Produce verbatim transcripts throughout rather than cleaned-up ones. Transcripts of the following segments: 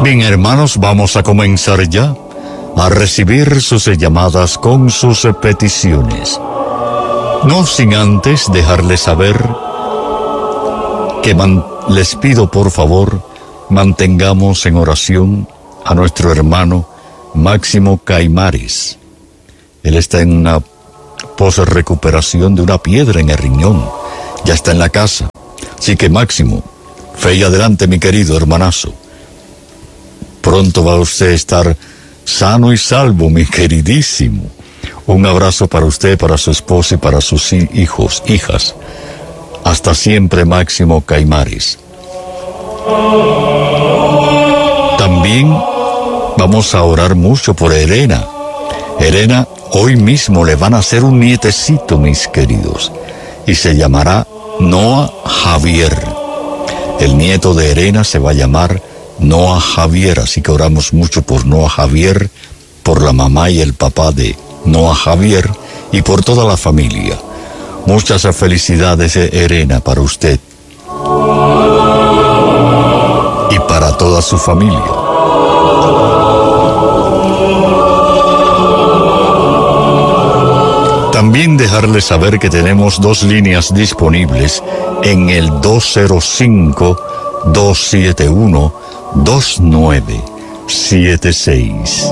Bien, hermanos, vamos a comenzar ya a recibir sus llamadas con sus peticiones. No sin antes dejarles saber que man- les pido por favor mantengamos en oración a nuestro hermano Máximo Caimares. Él está en una posrecuperación de una piedra en el riñón. Ya está en la casa. Así que Máximo, fe y adelante, mi querido hermanazo. Pronto va usted a estar sano y salvo, mi queridísimo. Un abrazo para usted, para su esposa y para sus hijos, hijas. Hasta siempre, Máximo Caimares. También vamos a orar mucho por Elena. Elena, hoy mismo le van a hacer un nietecito, mis queridos, y se llamará Noah Javier. El nieto de Elena se va a llamar Noah Javier, así que oramos mucho por Noah Javier, por la mamá y el papá de Noah Javier y por toda la familia. Muchas felicidades, Elena, para usted y para toda su familia. También dejarles saber que tenemos dos líneas disponibles en el dos cero cinco, dos siete uno, dos nueve siete seis.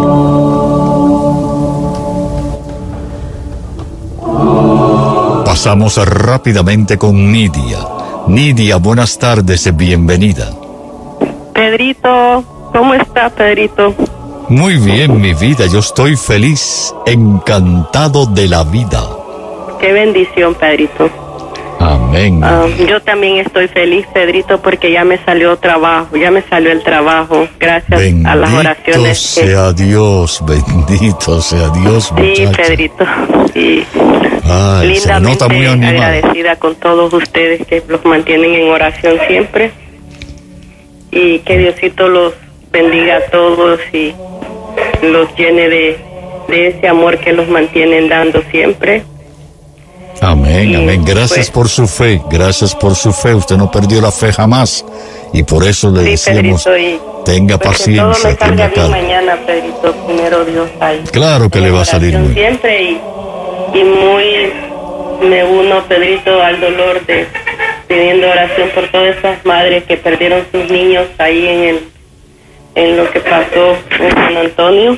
Pasamos rápidamente con Nidia. Nidia, buenas tardes, bienvenida. Pedrito, ¿cómo está, Pedrito? Muy bien, mi vida, yo estoy feliz, encantado de la vida. Qué bendición, Pedrito. Amén. Uh, yo también estoy feliz, Pedrito, porque ya me salió trabajo, ya me salió el trabajo, gracias bendito a las oraciones. Bendito sea que... Dios, bendito sea Dios, muchacha. Sí, Pedrito, sí. Ay, lindamente se nota muy animada. Agradecida con todos ustedes que los mantienen en oración siempre. Y que Diosito los bendiga a todos y los llene de, de ese amor que los mantienen dando siempre. Amén, y amén. Gracias pues, por su fe, gracias por su fe. Usted no perdió la fe jamás y por eso le sí, decimos, Pedrito, y, tenga pues paciencia, que todo me tenga salga bien calma. mañana, Pedrito, primero Dios ahí. Claro que le va a salir muy bien. Siempre y, y muy me uno, Pedrito, al dolor de pidiendo oración por todas esas madres que perdieron sus niños ahí en el en lo que pasó en San Antonio.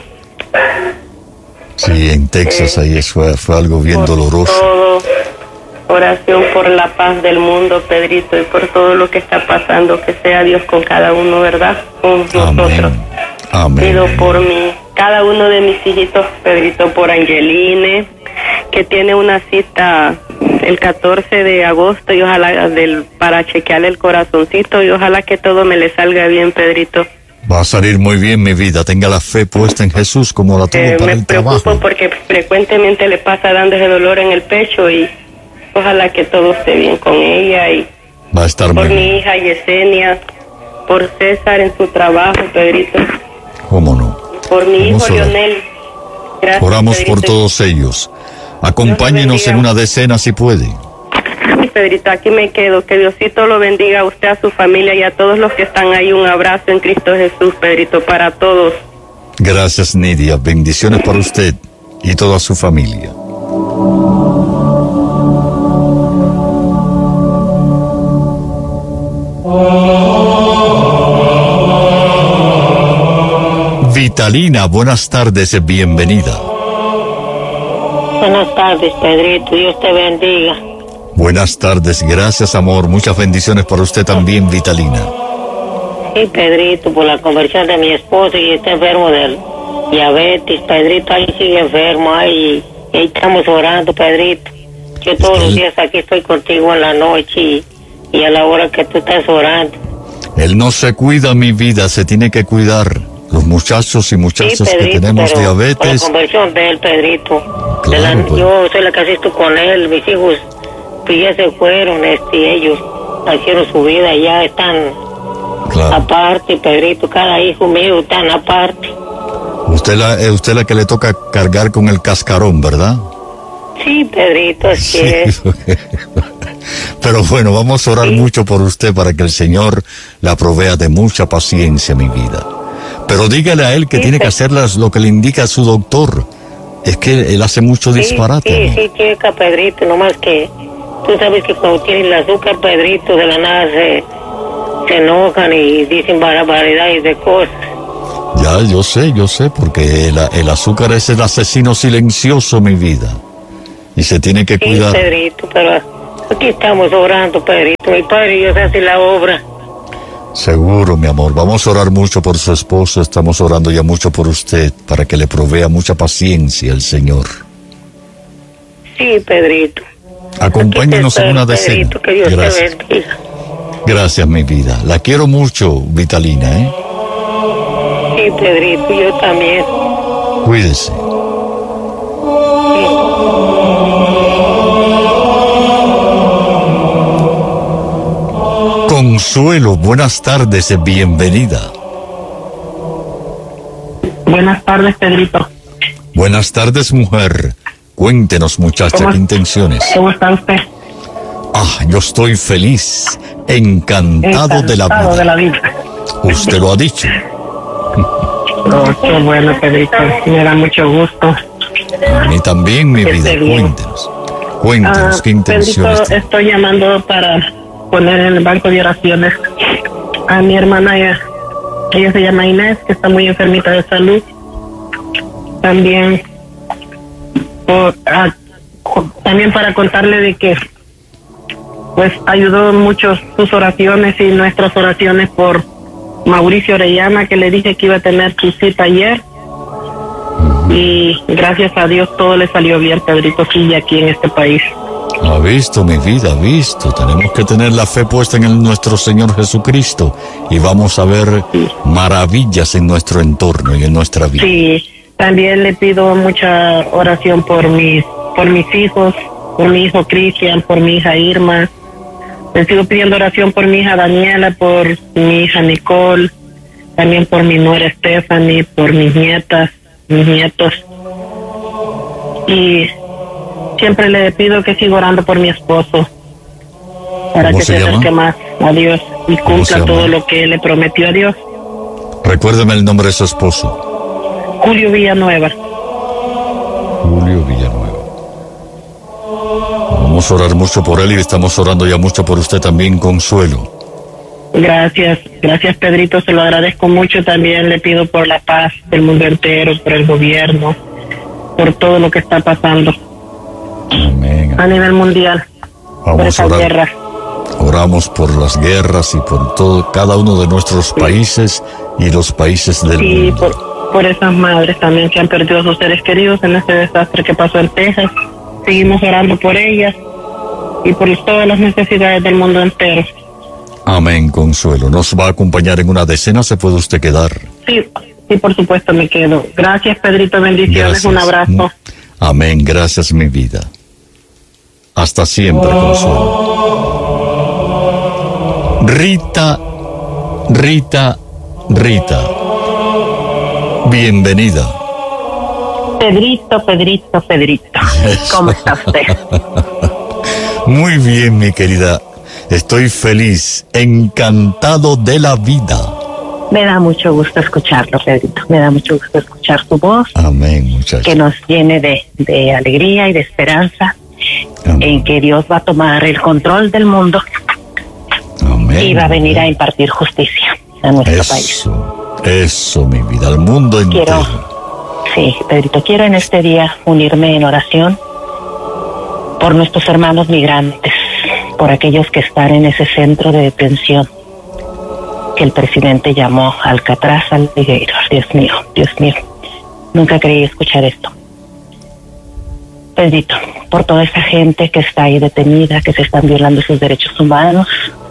Sí, en Texas, eh, ahí fue, fue algo bien doloroso. Todo, oración por la paz del mundo, Pedrito, y por todo lo que está pasando, que sea Dios con cada uno, ¿verdad? Con nosotros. Amén. Pido por mí, cada uno de mis hijitos, Pedrito, por Angeline, que tiene una cita el catorce de agosto y ojalá del, para chequearle el corazoncito y ojalá que todo me le salga bien, Pedrito. Va a salir muy bien, mi vida. Tenga la fe puesta en Jesús como la tuvo eh, para el trabajo. Me preocupo porque frecuentemente le pasa dando ese dolor en el pecho y ojalá que todo esté bien con ella y va a estar por muy mi bien. hija Yesenia, por César en su trabajo, Pedrito. ¿Cómo no? Por mi hijo Lionel. Gracias, oramos Pedrito. Por todos ellos. Acompáñenos en una decena si puede. Sí, Pedrito, aquí me quedo. Que Diosito lo bendiga a usted, a su familia y a todos los que están ahí. Un abrazo en Cristo Jesús, Pedrito, para todos. Gracias, Nidia. Bendiciones para usted y toda su familia. Vitalina, buenas tardes, bienvenida. Buenas tardes, Pedrito, Dios te bendiga. Buenas tardes, gracias, amor. Muchas bendiciones para usted también, Vitalina. Sí, Pedrito, por la conversión de mi esposo y está enfermo de diabetes, Pedrito, ahí sigue enfermo, ahí, ahí estamos orando, Pedrito. Yo todos él, los días aquí estoy contigo en la noche y, y a la hora que tú estás orando. Él no se cuida, mi vida, se tiene que cuidar. Los muchachos y muchachas sí, Pedrito, que tenemos diabetes. Por la conversión de él, Pedrito. Claro, de la, pues. Yo soy la que asisto con él, mis hijos pues ya se fueron, este, ellos hicieron su vida, ya están claro. aparte, Pedrito, cada hijo mío están aparte. Usted la, es usted la que le toca cargar con el cascarón, ¿verdad? Sí, Pedrito, así sí, es. Pero bueno, vamos a orar sí. mucho por usted para que el Señor la provea de mucha paciencia, mi vida. Pero dígale a él que sí, tiene sí. que hacer las, lo que le indica su doctor. Es que él hace mucho sí, disparate. Sí, sí, chica, Pedrito, nomás que tú sabes que cuando tiene el azúcar, Pedrito, de la nada se, se enojan y dicen barbaridades de cosas. Ya, yo sé, yo sé, porque el, el azúcar es el asesino silencioso, mi vida. Y se tiene que sí, cuidar. Pedrito, pero aquí estamos orando, Pedrito. Mi padre y Dios hace la obra. Seguro, mi amor. Vamos a orar mucho por su esposo. Estamos orando ya mucho por usted, para que le provea mucha paciencia el Señor. Sí, Pedrito. Acompáñenos en una decena. Pedrito, que Dios Gracias. te bendiga. Gracias, mi vida. La quiero mucho, Vitalina, ¿eh? Sí, Pedrito, yo también. Cuídese. Consuelo, buenas tardes, bienvenida. Buenas tardes, Pedrito. Buenas tardes, mujer. Cuéntenos, muchacha, ¿qué intenciones? ¿Cómo está usted? Ah, yo estoy feliz, encantado, encantado de la vida. de la vida. Usted lo ha dicho. Oh, qué bueno, Pedrito, me da mucho gusto. A mí también, mi vida, cuéntenos. Cuéntenos, uh, ¿qué intenciones? Pedrito, estoy llamando para poner en el banco de oraciones a mi hermana, ella, ella se llama Inés, que está muy enfermita de salud. También, por, a, también para contarle de que pues ayudó mucho sus oraciones y nuestras oraciones por Mauricio Orellana, que le dije que iba a tener su cita ayer. Uh-huh. Y gracias a Dios todo le salió bien, Pedrito, sí, aquí en este país. Ha visto, mi vida, ha visto. Tenemos que tener la fe puesta en el, nuestro Señor Jesucristo y vamos a ver sí. maravillas en nuestro entorno y en nuestra vida. Sí, también le pido mucha oración por mis, por mis hijos, por mi hijo Cristian, por mi hija Irma. Le sigo pidiendo oración por mi hija Daniela, por mi hija Nicole, también por mi nuera Stephanie, por mis nietas, mis nietos. Y siempre le pido que siga orando por mi esposo, para que se, se acerque más a Dios y cumpla todo lo que le prometió a Dios. Recuérdeme el nombre de su esposo. Julio Villanueva. Julio Villanueva. Vamos a orar mucho por él y estamos orando ya mucho por usted también, Consuelo. Gracias, gracias, Pedrito, se lo agradezco mucho. También le pido por la paz del mundo entero, por el gobierno, por todo lo que está pasando. Amén. A nivel mundial. Vamos a orar. Guerra. Oramos por las guerras y por todo, cada uno de nuestros sí. países y los países del sí, mundo. Por, por esas madres también que han perdido a sus seres queridos en este desastre que pasó en Texas. Seguimos orando por ellas y por todas las necesidades del mundo entero. Amén, Consuelo. ¿Nos va a acompañar en una decena? ¿Se puede usted quedar? Sí, sí, por supuesto me quedo. Gracias, Pedrito, bendiciones, gracias. Un abrazo. Amén, gracias, mi vida. Hasta siempre, Consuelo. Rita, Rita, Rita. Bienvenida. Pedrito, Pedrito, Pedrito. ¿Cómo está usted? Muy bien, mi querida. Estoy feliz, encantado de la vida. Me da mucho gusto escucharlo, Pedrito. Me da mucho gusto escuchar su voz. Amén, muchacho. Que nos llene de, de alegría y de esperanza. Amén. En que Dios va a tomar el control del mundo. Amén. Y va a venir a impartir justicia a nuestro eso, país. Eso, mi vida, al mundo entero. Quiero, sí, Pedrito, quiero en este día unirme en oración por nuestros hermanos migrantes, por aquellos que están en ese centro de detención que el presidente llamó Alcatraz Alligator. Dios mío, Dios mío, nunca creí escuchar esto. Pedrito, por toda esa gente que está ahí detenida, que se están violando sus derechos humanos,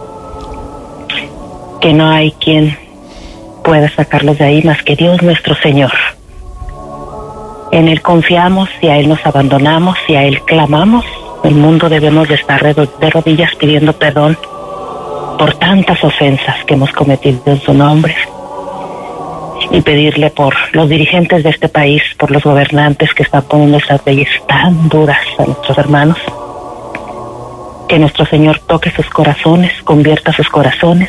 que no hay quien pueda sacarlos de ahí más que Dios nuestro Señor. En Él confiamos y a Él nos abandonamos y a Él clamamos. El mundo debemos de estar de rodillas pidiendo perdón por tantas ofensas que hemos cometido en su nombre y pedirle por los dirigentes de este país, por los gobernantes que están poniendo esas leyes tan duras a nuestros hermanos, que nuestro Señor toque sus corazones, convierta sus corazones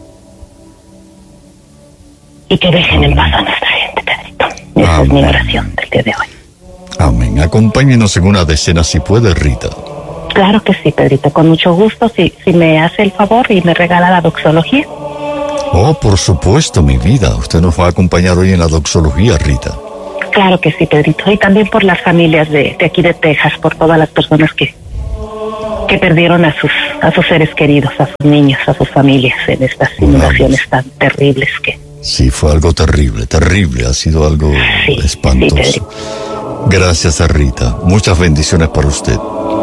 y que dejen en paz a nuestra gente, Pedrito. Esa Amén. es mi oración del día de hoy. Amén. Acompáñenos en una decena si puede, Rita. Claro que sí, Pedrito, con mucho gusto, si, si me hace el favor y me regala la doxología. Oh, por supuesto, mi vida. Usted nos va a acompañar hoy en la doxología, Rita. Claro que sí, Pedrito, y también por las familias de, de aquí de Texas, por todas las personas que que perdieron a sus a sus seres queridos, a sus niños, a sus familias en estas inundaciones tan terribles que... Sí, fue algo terrible, terrible, ha sido algo Sí, espantoso. sí, Pedrito. Gracias a Rita, muchas bendiciones para usted.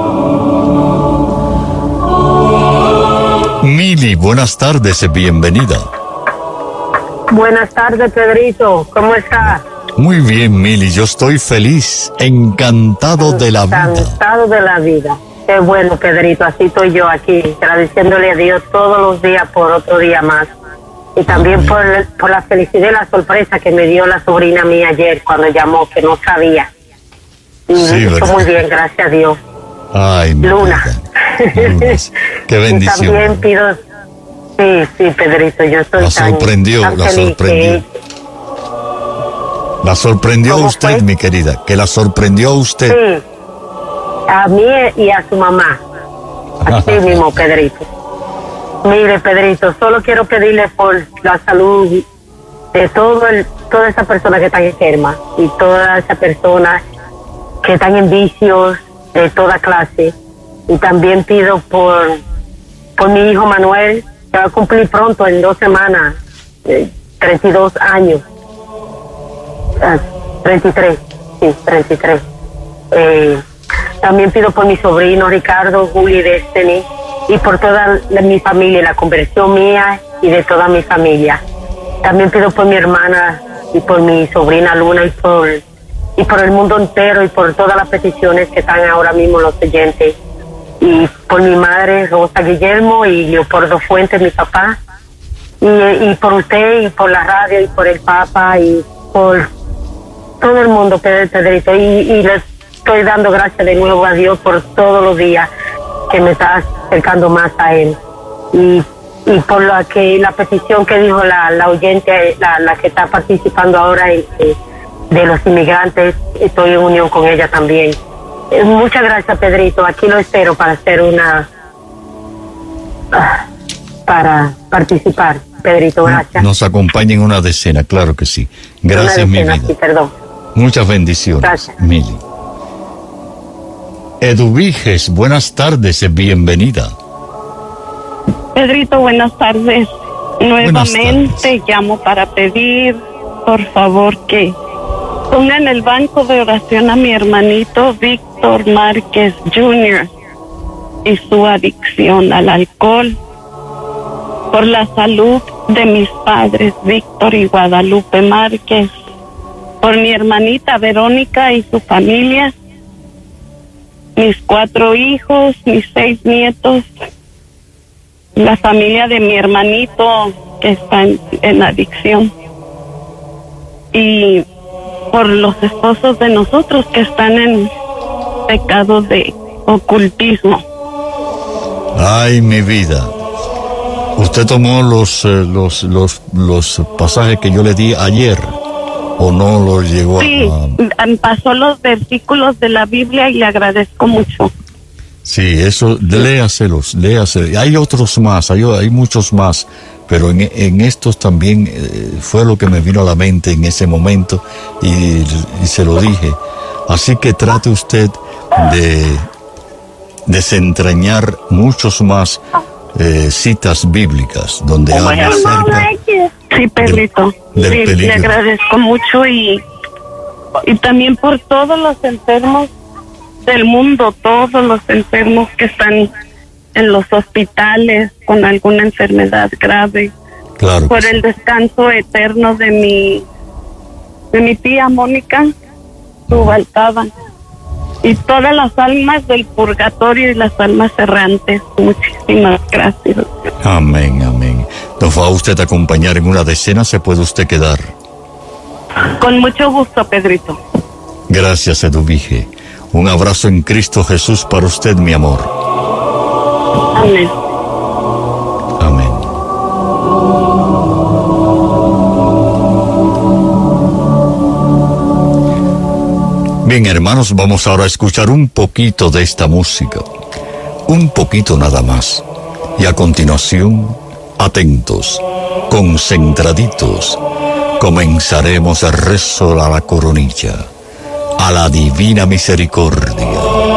Mili, buenas tardes, bienvenida. Buenas tardes, Pedrito. ¿Cómo está? Muy bien, Mili, yo estoy feliz, encantado de la vida. Encantado de la vida. Qué bueno, Pedrito. Así estoy yo aquí, agradeciéndole a Dios todos los días por otro día más. Y también por, por la felicidad y la sorpresa que me dio la sobrina mía ayer cuando llamó, que no sabía. Y Sí, estuvo ¿verdad? muy bien, gracias a Dios. Ay, mi Luna. vida. Lunas. Qué bendición. Y también pido... Sí, sí, Pedrito, yo estoy La tan, sorprendió, tan la feliz sorprendió. que- La sorprendió a ¿Cómo usted, fue? mi querida, que la sorprendió a usted. Sí, a mí y a su mamá. Así mismo, Pedrito. Mire, Pedrito, solo quiero pedirle por la salud de todo el, toda esa persona que está enferma y toda esa persona que están en vicios de toda clase. Y también pido por, por mi hijo Manuel, que va a cumplir pronto, en dos semanas, eh, treinta y dos años. Ah, treinta y tres, sí, treinta y tres. Eh, también pido por mi sobrino Ricardo, Juli, Destiny, y por toda la- mi familia, la conversión mía y de toda mi familia. También pido por mi hermana y por mi sobrina Luna y por, y por el mundo entero y por todas las peticiones que están ahora mismo los oyentes. Y por mi madre Rosa Guillermo y Leopoldo Fuentes, mi papá. Y, y por usted y por la radio y por el Papa y por todo el mundo, Pedro, Pedrito. Y, y le estoy dando gracias de nuevo a Dios por todos los días que me está acercando más a Él. Y, y por la que la petición que dijo la, la oyente, la, la que está participando ahora en, eh, de los inmigrantes, estoy en unión con ella también. Eh, muchas gracias, Pedrito. Aquí lo espero para hacer una... ah, para participar, Pedrito. Gracias. Nos acompaña en una decena, claro que sí. Gracias, Una mi decena, vida. sí, perdón. Muchas bendiciones, Gracias. Mili. Eduviges, buenas tardes, bienvenida. Pedrito, buenas tardes. Nuevamente tardes. llamo para pedir, por favor, que ponga en el banco de oración a mi hermanito Víctor Márquez junior y su adicción al alcohol. Por la salud de mis padres, Víctor y Guadalupe Márquez. Por mi hermanita Verónica y su familia. Mis cuatro hijos, mis seis nietos. La familia de mi hermanito que está en, en adicción. Y por los esposos de nosotros que están en pecado de ocultismo. Ay, mi vida. ¿Usted tomó los, eh, los, los, los pasajes que yo le di ayer? ¿O no los llegó Sí, a...? em, pasó los versículos de la Biblia y le agradezco mucho. Sí, eso, léaselos, léaselos. Hay otros más, hay, hay muchos más, pero en, en estos también eh, fue lo que me vino a la mente en ese momento y, y se lo dije. Así que trate usted de desentrañar muchos más eh, citas bíblicas donde habla acerca Sí, Pedrito. del Sí, peligro. le agradezco mucho y, y también por todos los enfermos del mundo, todos los enfermos que están en los hospitales con alguna enfermedad grave, Claro. por que el descanso eterno de mi de mi tía Mónica Subaltaba y todas las almas del purgatorio y las almas errantes. Muchísimas gracias. sí. Amén, amén. Nos va usted a acompañar en una decena, se puede usted quedar. Con mucho gusto, Pedrito. Gracias, Eduvige. Un abrazo en Cristo Jesús para usted, mi amor. Amén. Amén. Bien, hermanos, vamos ahora a escuchar un poquito de esta música. Un poquito nada más. Y a continuación, atentos, concentraditos, comenzaremos el rezo a la coronilla, a la divina misericordia.